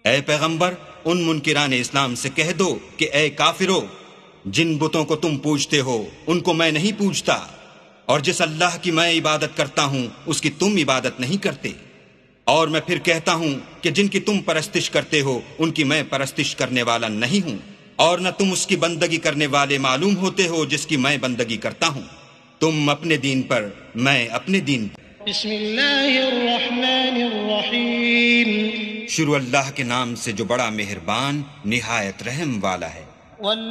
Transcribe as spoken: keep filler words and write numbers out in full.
ए पैगंबर, उन मुनकिरान इस्लाम से कह दो कि ए काफिरो, जिन बुतों को तुम पूजते हो उनको मैं नहीं पूजता, और जिस अल्लाह की मैं इबादत करता हूँ उसकी तुम इबादत नहीं करते। और मैं फिर कहता हूँ कि जिनकी तुम परस्तिश करते हो उनकी मैं परस्तिश करने वाला नहीं हूँ, और न तुम उसकी बंदगी करने वाले मालूम होते हो जिसकी मैं बंदगी करता हूँ। तुम अपने दीन पर, मैं अपने दीन पर। बिस्मिल्लाहिर्रहमानिर्रहीम। शुरू अल्लाह के नाम से जो बड़ा मेहरबान निहायत रहम वाला है।